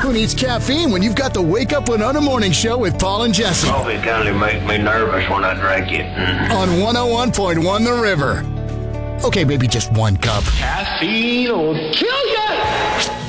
Who needs caffeine when you've got the Wake Up Winona Morning Show with Paul and Jesse? Coffee kind of make me nervous when I drink it. On 101.1 The River. Okay, maybe just one cup. Caffeine will kill you!